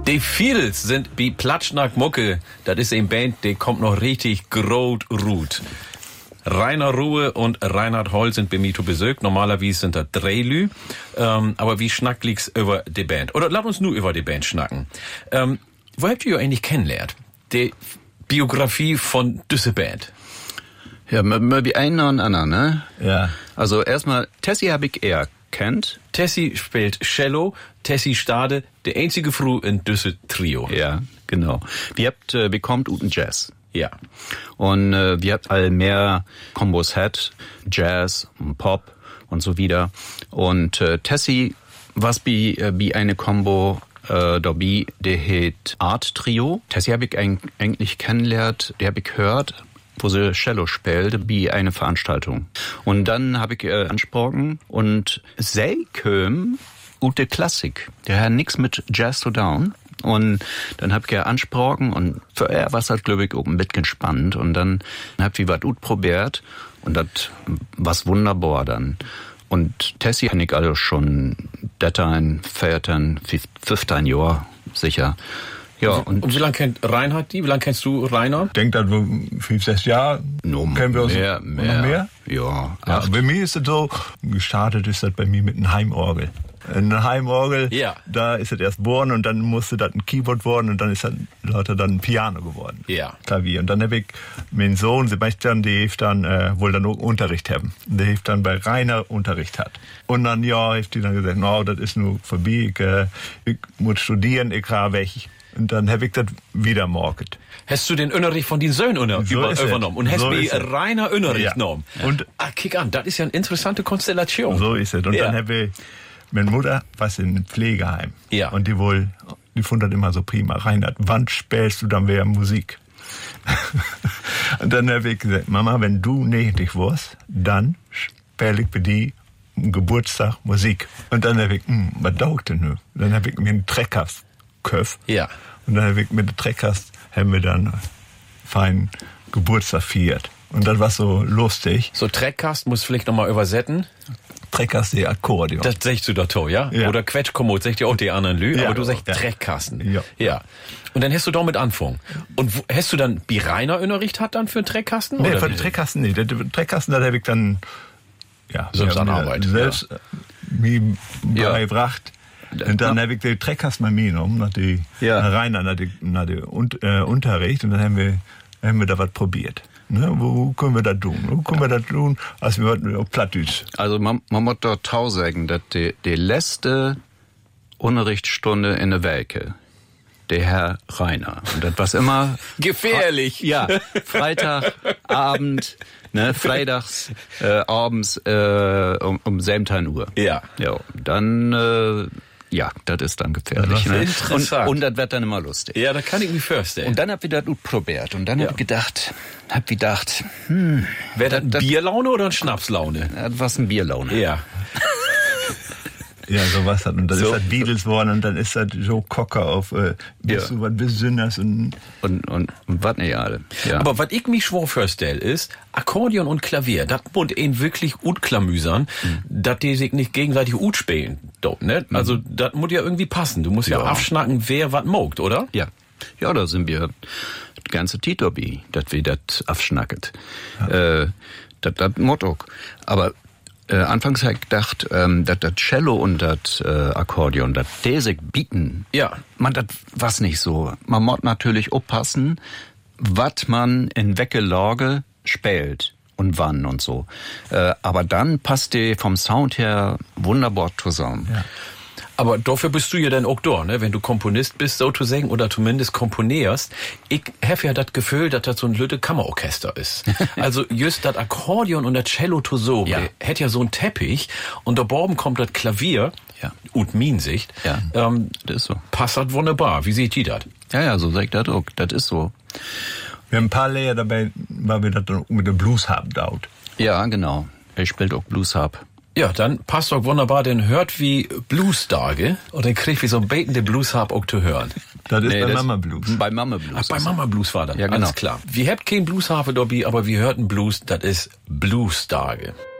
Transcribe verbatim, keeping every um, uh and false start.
Die Fiedels sind wie Platschnack Mucke. Das ist ein Band, die kommt noch richtig grot ruht. Rainer Ruhe und Reinhard Holl sind bei mir zu Besuch. Normalerweise sind da drei Lü. Ähm, aber wie schnackt liegt's über die Band? Oder lass uns nur über die Band schnacken. Ähm, wo habt ihr eigentlich kennengelernt? Die Biografie von diese Band. Ja, mal wie einen und anderen, ne? Ja. Also erstmal, Tessie habe ich eher kennt. Tessie spielt Cello, Tessie Stade, der einzige Frau in düsse Trio. Ja, genau. Wir habt äh, bekommt uten Jazz. Ja. Und äh, wir habt all mehr Kombos hat, Jazz und Pop und so wieder. Und äh, Tessie, was wie äh, wie eine Kombo äh, dabei, der heißt Art Trio. Tessie habe ich eigentlich kennengelernt, der habe ich gehört, wo sie Cello spielt, bei einer Veranstaltung. Und dann habe ich äh, ansprochen und sie kam ute Klassik. Der hat nix mit Jazz zu down. Und dann hab ich ja ansprochen und für er war es halt, glaube ich, auch ein bisschen spannend. Und dann hab ich was gut probiert und das war's wunderbar dann. Und Tessie kann ich also schon Dateien, vierzehnten, fünfzehn Jahre sicher. Ja, und, und wie lange kennt Reinhard die? Wie lange kennst du Rainer? Ich denke, dass wir fünf, sechs Jahre no, kennen wir uns. Mehr, mehr. Noch mehr? Ja. Ja, bei mir ist es so, gestartet ist das bei mir mit einem Heimorgel. Eine Heimorgel, ja. Da ist es erst geworden und dann musste das ein Keyboard worden und dann ist das lauter dann ein Piano geworden. Ja. Klavier. Und dann habe ich meinen Sohn Sebastian, der hilft dann, äh, wohl dann auch Unterricht haben. Der hilft dann bei Rainer Unterricht hat. Und dann, ja, hilft die dann gesagt, no, das ist nur vorbei, ich, äh, ich muss studieren, ich kann weg. Und dann habe ich das wieder morget. Hast du den Unterricht von den Söhnen unter, So über, ist es. übernommen und hast So wie ist es. Rainer Unterricht Ja. genommen? Und ah, kick an, das ist ja eine interessante Konstellation. so ist es. Und Ja. dann habe ich, meine Mutter war in einem Pflegeheim. Ja. Und die wohl, die fand das immer so prima. Reinhard, wann spielst du dann wieder Musik? Und dann habe ich gesagt, Mama, wenn du nächtig wirst, dann spiele ich für die am Geburtstag Musik. Und dann habe ich, hm, was dauert denn nun? Dann habe ich mir einen Treckers gekauft. Ja. Und dann habe ich mit dem Treckers, haben wir dann feinen Geburtstag gefeiert. Und das war so lustig. So Treckkast muss vielleicht nochmal übersetzen. Treckers, die Akkordeon. Das sagst du doch to, ja? Ja. Oder Quetschkommod, sagt ja auch die anderen Lü, Ja, aber du sagst ja. Treckkasten. Ja. Ja. Und dann hast du damit angefangen. Und wo, hast du dann wie Rainer Unterricht hat dann für einen Treckkasten? Nee, oder für wie? den Treckkasten nicht. Den Treckkasten, da habe ich dann, ja, Selbst mir- an mir Arbeit, Selbst ja. mir Ja. beigebracht. Und dann habe ich den Treckkasten mal mitgenommen, nach die, Ja. nach Rainer, nach die, nach die Un- äh, Unterricht. Und dann haben wir, haben wir da was probiert. Ne? Wo können wir das tun? Wo können wir das tun, als wir heute auf Plattdeutsch? Also man, man muss dort tau sagen, dass die, die letzte Unterrichtsstunde in der Werke, der Herr Rainer. Und das war immer Gefährlich. Ja, Freitagabend, ne, freitags äh, abends äh, um, um siebzehn Uhr. Ja. Ja, dann äh, ja, das ist dann gefährlich. Das ist Ne? interessant. Und, und das wird dann immer lustig. Ja, da kann ich mir vorstellen. Und dann hab ich das gut probiert. Und dann Ja. hab ich gedacht, hab ich gedacht, hm, wäre das das- Bierlaune oder ein Schnapslaune? das war ein Bierlaune. Ja. Ja, sowas hat. Und dann So. ist das Beatles worden und dann ist das Joe Cocker auf, äh, bist Ja. du was Besonderes und, Und, und, und was nicht alle. Ja. Aber was ich mich schwor vorstelle, ist, Akkordeon und Klavier, das muss ihn wirklich gut klamüsern, Mhm. dass die sich nicht gegenseitig gut spielen. Dort, ne? Also, das muss ja irgendwie passen. Du musst ja, Ja. abschnacken, wer was mogt, oder? Ja, ja, da sind wir das ganze Titobi, dass wir das abschnacket. Ja. Äh, das das Motto. Aber äh, anfangs habe ich gedacht, ähm, dass das Cello und das äh, Akkordeon, das die sich bieten. Ja. Man, das war's nicht so. Man muss natürlich aufpassen, was man in welche Lage spielt und wann und so. Äh, aber dann passt die vom Sound her wunderbar zusammen. ja. Aber dafür bist du ja dann auch da, ne? Wenn du Komponist bist, so zu sagen, oder zumindest komponierst. Ich habe ja das Gefühl, dass das so ein lütte Kammerorchester ist. Also just das Akkordeon und das Cello Tosore Ja. hätte ja so einen Teppich und da oben kommt das Klavier, Ja. und Minsicht, Ja, ähm, das ist so. passt das wunderbar. Wie sieht die das? Ja, ja, so sagt das auch. Das ist so. Wir haben ein paar Lehrer dabei, weil wir das dann mit dem Blues haben dauert. Ja, genau. Er spielt auch Blues Harp. Ja, dann passt doch wunderbar, denn hört wie Blues-Tage und dann kriegt wie so ein betende Blues-Harp auch zu hören. Das ist Nee, bei das- Mama Blues. Bei Mama Blues. Ach, bei Mama Blues war das. Ja, genau. Alles klar. Wir habt kein Blues-Harpe dabei, aber wir hörten Blues, das ist Blues-Tage.